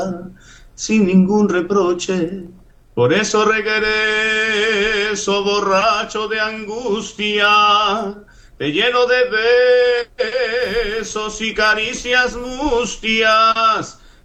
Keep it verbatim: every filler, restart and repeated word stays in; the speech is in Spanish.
sin ningún reproche. Por eso regreso borracho de angustia, te lleno de besos y caricias mustias,